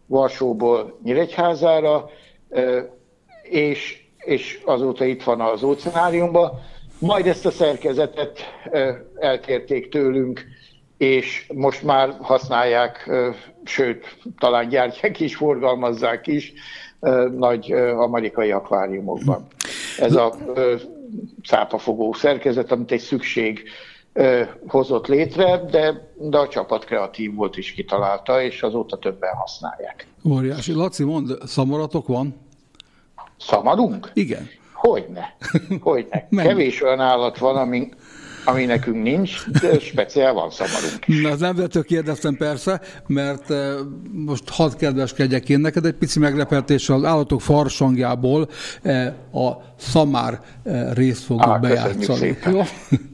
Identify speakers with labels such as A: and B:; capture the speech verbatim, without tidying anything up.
A: Varsóból Nyíregyházára, és, és azóta itt van az óceánáriumban. Majd ezt a szerkezetet elkérték tőlünk, és most már használják, sőt, talán gyártják is, forgalmazzák is nagy amerikai akváriumokban. Ez a cápafogó szerkezet, amit egy szükség hozott létre, de, de a csapat kreatív volt és kitalálta, és azóta többen használják.
B: Óriási. Laci, mondd, szamaratok van?
A: Szamarunk?
B: Igen.
A: Hogyne. Hogyne. Kevés olyan állat van, ami, ami nekünk nincs, de speciál van szamarunk is.
B: Na, az embertől kérdeztem persze, mert uh, most hadd kedveskedjek én neked egy pici meglepetéssel az állatok farsangjából uh, a szamár uh, részt fogjuk
A: Á,
B: bejátszani. Jó?